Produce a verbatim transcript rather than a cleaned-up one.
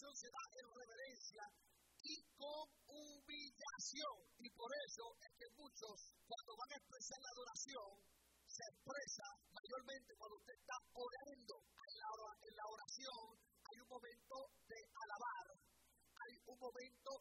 adoración se da en reverencia y con humillación. Y por eso es que muchos, cuando van a expresar la adoración, se expresa mayormente cuando usted está orando. En la, en la oración hay un momento de alabar, hay un momento